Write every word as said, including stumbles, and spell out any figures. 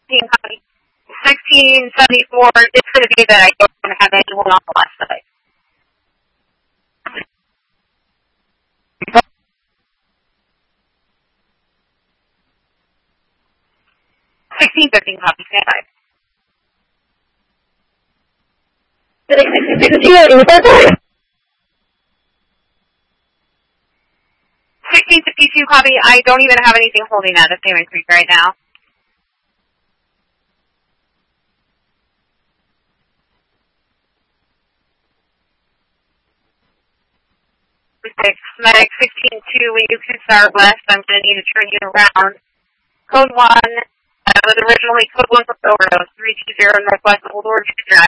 copy. sixteen seventy-four, it's going to be that I don't have anyone on the left side. sixteen fifteen, copy, stand by. sixteen fifty-two, copy. I don't even have anything holding at the Salmon Creek right now. Medic sixteen two, you can start west. I'm going to need to turn you around. Code one, uh, was originally code one for overdose, three two zero Northwest Old Orchard Drive.